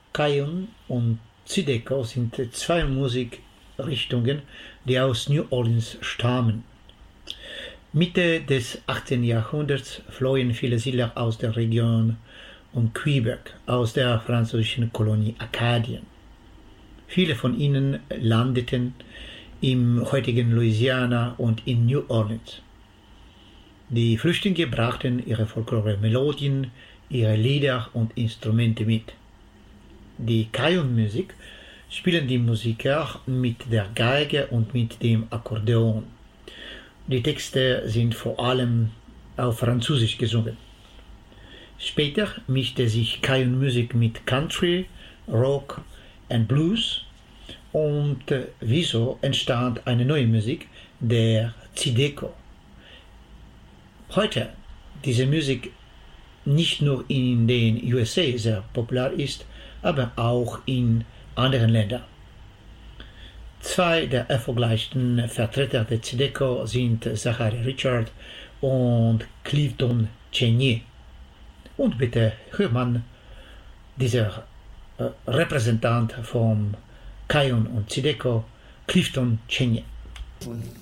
Cajun und Zydeco sind zwei Musikrichtungen, die aus New Orleans stammen. Mitte des 18. Jahrhunderts flohen viele Siedler aus der Region um Quebec, aus der französischen Kolonie Akadien. Viele von ihnen landeten im heutigen Louisiana und in New Orleans. Die Flüchtlinge brachten ihre Folklore-Melodien, ihre Lieder und Instrumente mit. Die Cajun-Musik spielen die Musiker mit der Geige und mit dem Akkordeon. Die Texte sind vor allem auf Französisch gesungen. Später mischte sich Cajun-Musik mit Country, Rock und Blues und wieso entstand eine neue Musik, der Zydeco. Heute diese Musik nicht nur in den USA sehr populär ist, aber auch in anderen Ländern. Zwei der erfolgreichsten Vertreter der Zydeco sind Zachary Richard und Clifton Chenier. Und bitte hört man dieser Repräsentant vom Cajun und Zydeco, Clifton Chenier.